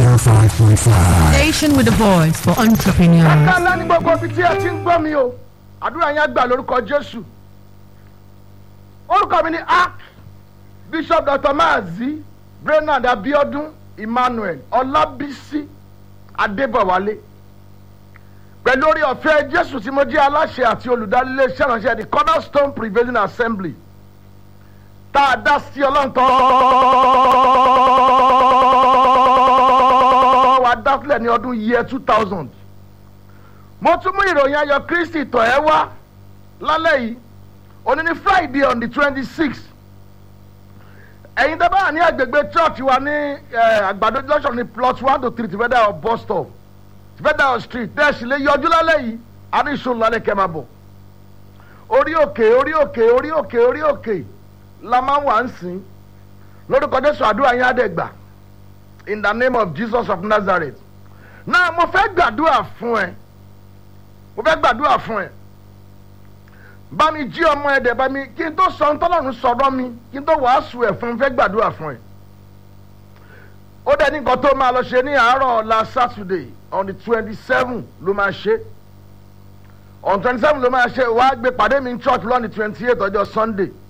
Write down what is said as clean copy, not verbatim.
105.5. Station with a voice for entrepreneurs. Kálá ní gbogbo ibi tí ẹ ti ń gbọ́ mi o. Àdúrà yẹn gbà lórúkọ Jésù. Orúkọ mi ni Bishop Dr. Maazi Bernard Abiodun Emmanuel Ọlábísí Adébọ̀wálé. Pẹ̀lú orí ọ̀fẹ́ Jésù tí mo jẹ́ aláṣẹ àti olùdarí iléeṣẹ́ ìránṣẹ́ the Cornerstone Prevailing Assembly. Tá a dá sí Ọlọ́run tó wá dásílẹ̀ ní ọdún year 2000. Mo tún mú ìròyìn ayọ̀ Kristi tọ̀ ẹ́ wá lálẹ́ yìí. Òní ní Friday on the 26th. Ẹ̀yin tẹ́ bá wà ní agbègbè church wa ní Àgbàdo junction ní plot 1 to 3 Tìfẹ́dà bus stop Tìfẹ́dà street tẹ́sí lè yọjú lálẹ́ yìí a ní ìṣòro lálẹ́ kẹ́ máa bọ̀. Orí òkè la máa wà ń sìn lórúkọ Jésù àdúrà yín á dẹ̀ gbà in the name of Jesus of Nazareth. Náà mo fẹ́ gbàdúrà fún ẹ. Bá mi jí ọmọ ẹ dẹ̀ bá mi kí n tó sọ ntọ́lọ́run sọ̀rọ̀ mi kí n tó wàásù ẹ̀ fún fẹ́ gbàdúrà fún ẹ. Ó dẹ̀ ní nǹkan tó máa lọ ṣe ní àárọ̀ ọ̀la Saturday on the 27 ló máa ṣe. On 27 ló máa ṣe wàá gbé pàdé mi ní church lọ́ni 28 ọjọ́ Sunday.